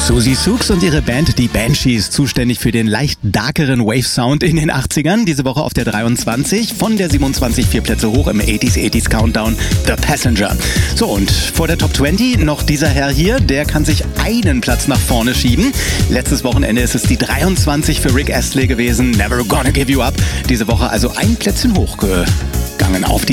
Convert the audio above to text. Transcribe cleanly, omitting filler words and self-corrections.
Susie Sooks und ihre Band, die Banshees, zuständig für den leicht darkeren Wave-Sound in den 80ern. Diese Woche auf der 23, von der 27 4 Plätze hoch im 80s Countdown, The Passenger. So, und vor der Top 20 noch dieser Herr hier, der kann sich einen Platz nach vorne schieben. Letztes Wochenende ist es die 23 für Rick Astley gewesen, Never Gonna Give You Up. Diese Woche also ein Plätzchen hochgegangen auf die